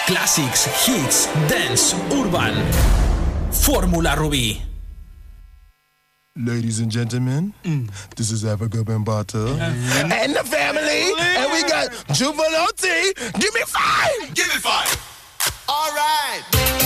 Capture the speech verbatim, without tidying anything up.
Classics, hits, dance, urban. Fórmula Rubí. Ladies and gentlemen, mm. this is Africa Bambata mm-hmm. and the family, and we got Juvenile T. Give me five! Give me five! All right!